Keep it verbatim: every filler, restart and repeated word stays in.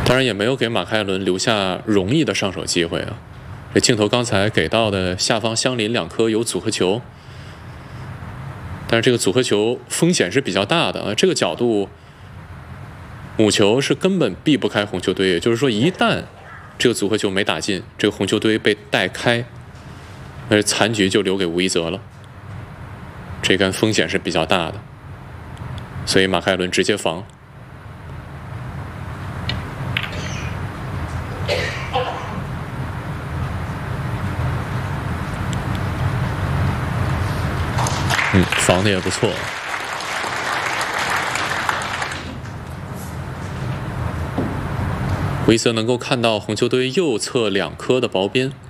当然也没有给马凯伦留下容易的上手机会啊。这镜头刚才给到的下方相邻两颗有组合球，但是这个组合球风险是比较大的啊。这个角度，母球是根本避不开红球堆，也就是说，一旦这个组合球没打进，这个红球堆被带开，那残局就留给吴一泽了。这杆风险是比较大的，所以马凯伦直接防。嗯，防的也不错。吴一泽能够看到红球堆右侧两颗的薄边。